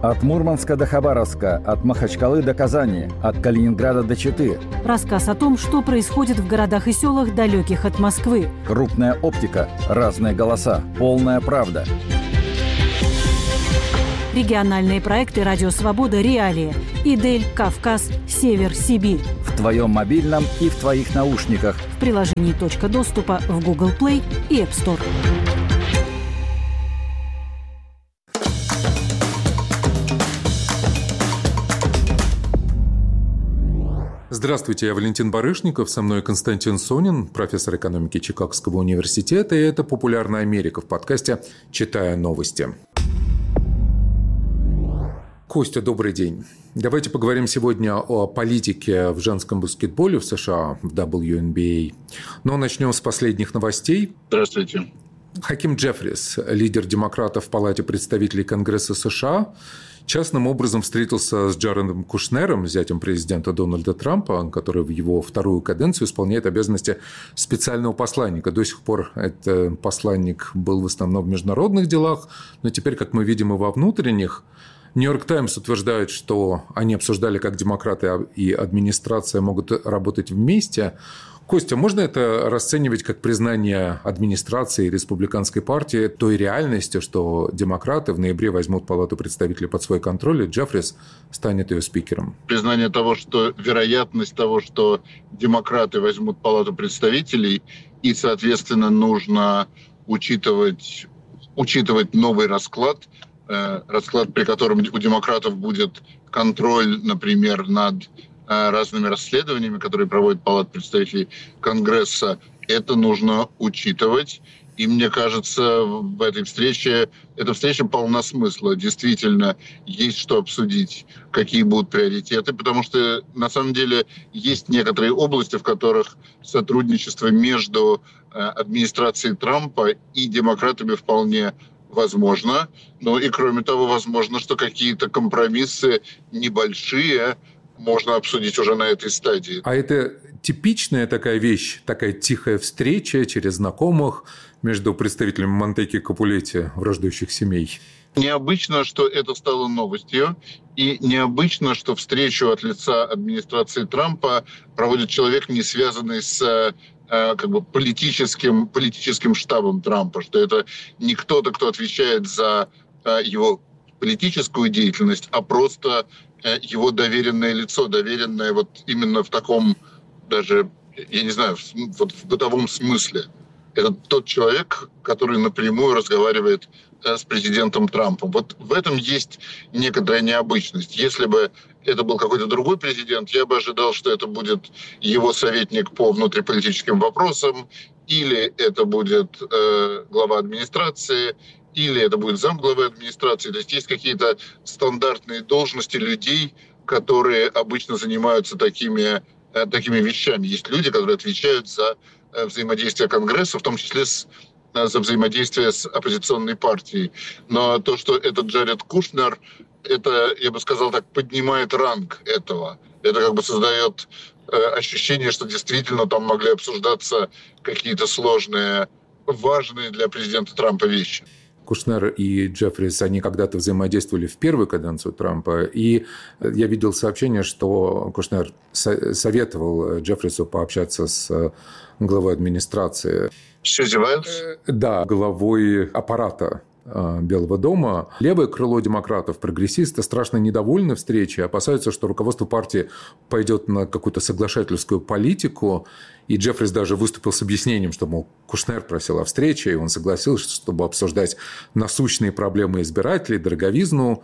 От Мурманска до Хабаровска, от Махачкалы до Казани, от Калининграда до Читы. Рассказ о том, что происходит в городах и селах, далеких от Москвы. Крупная оптика, разные голоса, полная правда. Региональные проекты «Радио Свобода. Реалии». Идель, Кавказ, Север, Сибирь. В твоем мобильном и в твоих наушниках. В приложении «Точка доступа» в Google Play и App Store. Здравствуйте, я Валентин Барышников, со мной Константин Сонин, профессор экономики Чикагского университета, и это «Популярная Америка» в подкасте «Читая новости». Костя, добрый день. Давайте поговорим сегодня о политике в женском баскетболе в США, в WNBA. Но начнем с последних новостей. Здравствуйте. Хаким Джеффрис, лидер демократов в Палате представителей Конгресса США, частным образом встретился с Джаредом Кушнером, зятем президента Дональда Трампа, который в его вторую каденцию исполняет обязанности специального посланника. До сих пор этот посланник был в основном в международных делах, но теперь, как мы видим, и во внутренних. «Нью-Йорк Таймс» утверждает, что они обсуждали, как демократы и администрация могут работать вместе. Костя, можно это расценивать как признание администрации и республиканской партии той реальности, что демократы в ноябре возьмут Палату представителей под свой контроль, и Джеффрис станет ее спикером? Признание того, что вероятность того, что демократы возьмут Палату представителей, и, соответственно, нужно учитывать новый расклад, при котором у демократов будет контроль, например, над разными расследованиями, которые проводит Палата представителей Конгресса, это нужно учитывать. И мне кажется, эта встреча полна смысла. Действительно, есть что обсудить, какие будут приоритеты, потому что, на самом деле, есть некоторые области, в которых сотрудничество между администрацией Трампа и демократами вполне возможно. Ну и, кроме того, возможно, что какие-то компромиссы небольшие можно обсудить уже на этой стадии. А это типичная такая вещь, такая тихая встреча через знакомых между представителями Монтеки и Капулетти, враждующих семей? Необычно, что это стало новостью, и необычно, что встречу от лица администрации Трампа проводит человек, не связанный с политическим штабом Трампа, что это не кто-то, кто отвечает за его политическую деятельность, а просто его доверенное лицо, доверенное вот именно в таком, даже, я не знаю, вот в бытовом смысле. Это тот человек, который напрямую разговаривает с президентом Трампом. Вот в этом есть некоторая необычность. Если бы это был какой-то другой президент, я бы ожидал, что это будет его советник по внутриполитическим вопросам, или это будет глава администрации, или это будет замглавы администрации. То есть есть какие-то стандартные должности людей, которые обычно занимаются такими вещами. Есть люди, которые отвечают за взаимодействие Конгресса, в том числе за взаимодействие с оппозиционной партией. Но то, что это Джаред Кушнер, это, я бы сказал так, поднимает ранг этого. Это как бы создает ощущение, что действительно там могли обсуждаться какие-то сложные, важные для президента Трампа вещи. Кушнер и Джеффрис, они когда-то взаимодействовали в первую каденцию Трампа, и я видел сообщение, что Кушнер советовал Джеффрису пообщаться с главой администрации. Сьюзи Вайлз? Да, главой аппарата Белого дома. Левое крыло демократов, прогрессисты, страшно недовольны встречей, опасаются, что руководство партии пойдет на какую-то соглашательскую политику. И Джеффрис даже выступил с объяснением, что, мол, Кушнер просил о встрече, и он согласился, чтобы обсуждать насущные проблемы избирателей, дороговизну.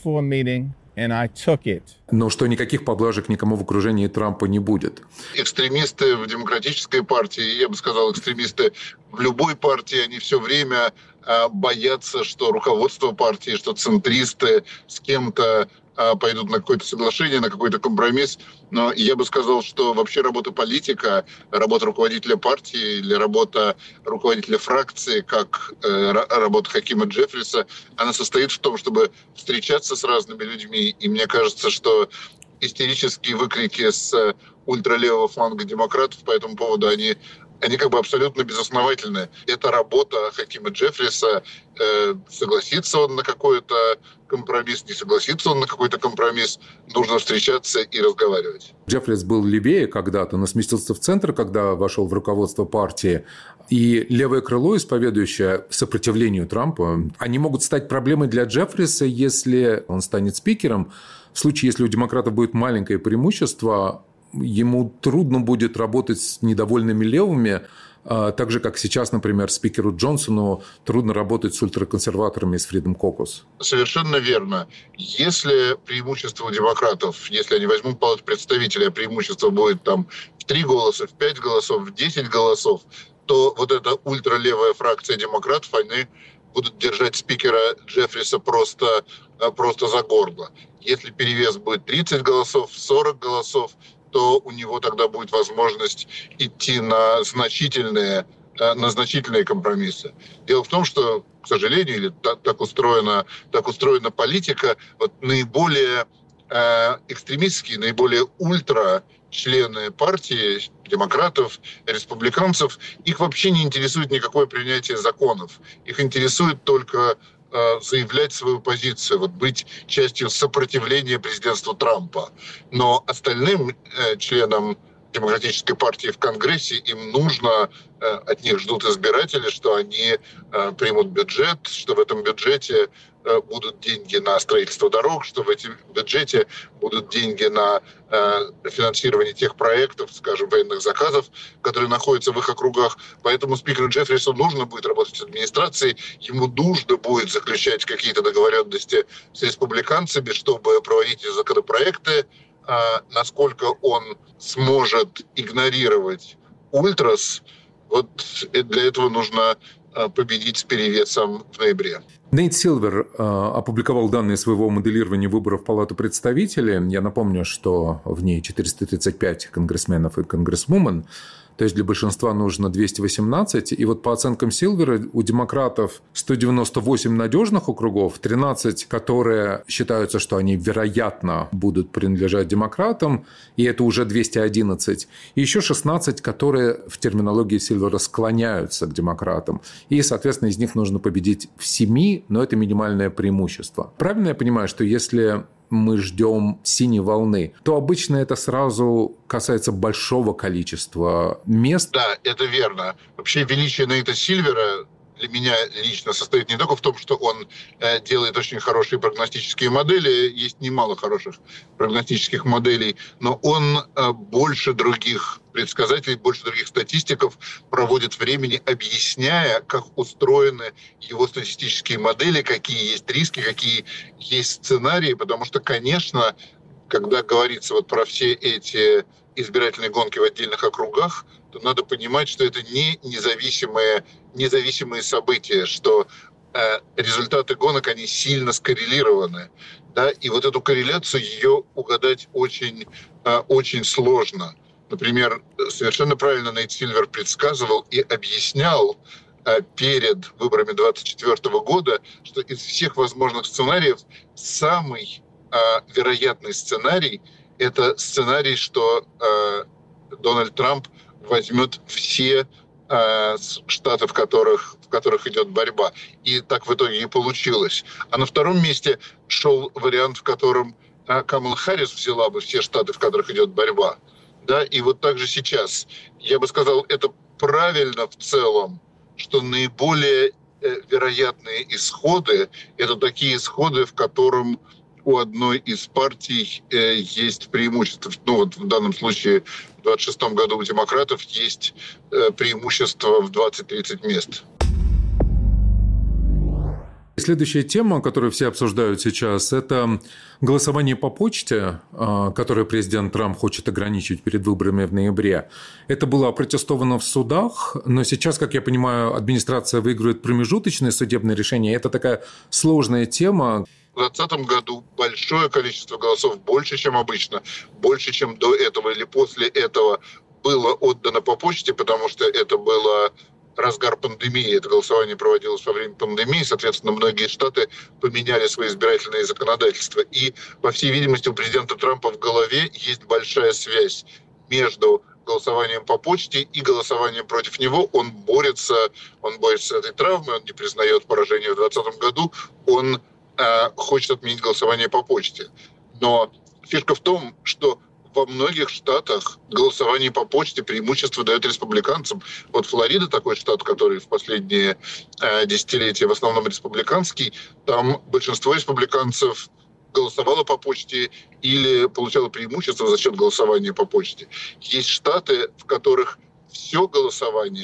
Но что никаких поблажек никому в окружении Трампа не будет. Экстремисты в демократической партии, я бы сказал, экстремисты в любой партии, они все время боятся, что руководство партии, что центристы с кем-то пойдут на какое-то соглашение, на какой-то компромисс. Но я бы сказал, что вообще работа политика, работа руководителя партии или работа руководителя фракции, как работа Хакима Джеффриса, она состоит в том, чтобы встречаться с разными людьми. И мне кажется, что истерические выкрики с ультралевого фланга демократов по этому поводу, они они как бы абсолютно безосновательны. Это работа Хакима Джеффриса. Согласится он на какой-то компромисс, не согласится он на какой-то компромисс, нужно встречаться и разговаривать. Джеффрис был левее когда-то, но сместился в центр, когда вошел в руководство партии. И левое крыло, исповедующее сопротивлению Трампа, они могут стать проблемой для Джеффриса, если он станет спикером. В случае, если у демократов будет маленькое преимущество, ему трудно будет работать с недовольными левыми, так же, как сейчас, например, спикеру Джонсону трудно работать с ультраконсерваторами из Freedom Caucus. Совершенно верно. Если преимущество у демократов, если они возьмут палату представителей, а преимущество будет там в 3 голоса, в 5 голосов, в 10 голосов, то вот эта ультралевая фракция демократов, они будут держать спикера Джеффриса просто за горло. Если перевес будет 30 голосов, 40 голосов, то у него тогда будет возможность идти на значительные компромиссы. Дело в том, что, к сожалению, или так устроена политика, вот наиболее экстремистские, наиболее ультра члены партии, демократов, республиканцев, их вообще не интересует никакое принятие законов. Их интересует только заявлять свою позицию, вот быть частью сопротивления президентству Трампа. Но остальным членам Демократической партии в Конгрессе им нужно, от них ждут избиратели, что они примут бюджет, что в этом бюджете будут деньги на строительство дорог, что в этом бюджете будут деньги на финансирование тех проектов, скажем, военных заказов, которые находятся в их округах. Поэтому спикеру Джеффрису нужно будет работать с администрацией, ему нужно будет заключать какие-то договоренности с республиканцами, чтобы проводить эти законопроекты. Насколько он сможет игнорировать ультрас, вот для этого нужно победить с перевесом в ноябре. Нейт Силвер опубликовал данные своего моделирования выборов в Палату представителей. Я напомню, что в ней 435 конгрессменов и конгрессвумен, то есть для большинства нужно 218. И вот по оценкам Силвера у демократов 198 надежных округов, 13, которые считаются, что они, вероятно, будут принадлежать демократам, и это уже 211. И еще 16, которые в терминологии Силвера склоняются к демократам. И, соответственно, из них нужно победить в 7, но это минимальное преимущество. Правильно я понимаю, что если мы ждем синей волны, то обычно это сразу касается большого количества мест? Да, это верно. Вообще величие Нейта Силвера для меня лично состоит не только в том, что он делает очень хорошие прогностические модели, есть немало хороших прогностических моделей, но он больше других предсказателей, больше других статистиков проводит времени, объясняя, как устроены его статистические модели, какие есть риски, какие есть сценарии, потому что, конечно, когда говорится вот про все эти избирательные гонки в отдельных округах, то надо понимать, что это не независимые события, что результаты гонок, они сильно скоррелированы. Да? И вот эту корреляцию, ее угадать очень, очень сложно. Например, совершенно правильно Нейт Силвер предсказывал и объяснял перед выборами 2024 года, что из всех возможных сценариев самый вероятный сценарий – это сценарий, что Дональд Трамп возьмет все штаты, в которых идет борьба. И так в итоге и получилось. А на втором месте шел вариант, в котором Камала Харрис взяла бы все штаты, в которых идет борьба. Да? И вот так же сейчас. Я бы сказал, это правильно в целом, что наиболее вероятные исходы – это такие исходы, в котором у одной из партий есть преимущество. Ну вот в данном случае в 2026 году у демократов есть преимущество в 20-30 мест. Следующая тема, которую все обсуждают сейчас, это голосование по почте, которое президент Трамп хочет ограничить перед выборами в ноябре. Это было опротестовано в судах, но сейчас, как я понимаю, администрация выигрывает промежуточное судебное решение. Это такая сложная тема. В 2020 году большое количество голосов, больше, чем обычно, больше, чем до этого или после этого, было отдано по почте, потому что это было разгар пандемии. Это голосование проводилось во время пандемии, соответственно, многие штаты поменяли свои избирательные законодательства. И, по всей видимости, у президента Трампа в голове есть большая связь между голосованием по почте и голосованием против него. Он борется с этой травмой, он не признает поражение в 2020 году, он хочет отменить голосование по почте. Но фишка в том, что во многих штатах голосование по почте преимущество дает республиканцам. Вот Флорида такой штат, который в последние десятилетия в основном республиканский, там большинство республиканцев голосовало по почте или получало преимущество за счет голосования по почте. Есть штаты, в которых все голосование